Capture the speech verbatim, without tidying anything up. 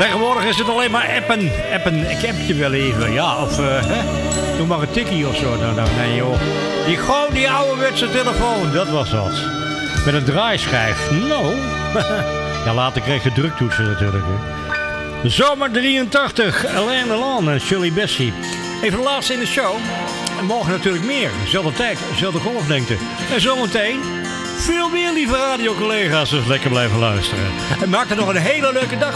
Tegenwoordig is het alleen maar appen. Appen, ik heb je wel even. Ja, of uh, hè? Doe maar een tikkie of zo. Nou, nou, nee joh. Die, gewoon die ouderwetse telefoon, dat was wat. Met een draaischijf. Nou. Ja, later kreeg je druktoetsen natuurlijk. Hè. Zomer drieëntachtig. Alain Delon en Shirley Bassey. Even de laatste in de show. En morgen natuurlijk meer. Zelfde tijd, zelfde golflengte. En zometeen veel meer lieve radiocollega's. Dus lekker blijven luisteren. En maak er nog een hele leuke dag